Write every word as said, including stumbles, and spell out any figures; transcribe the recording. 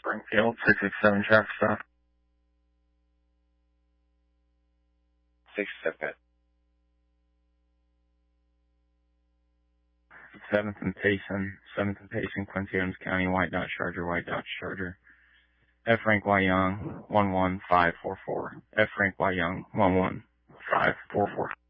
Springfield, six six seven traffic stop. six seven. seventh and Payson, seventh and Payson, Quincy Adams County, White Dodge Charger, White Dodge Charger. F. Frank Y. Young, one one five four four. F. Frank Y. Young, one one five four four.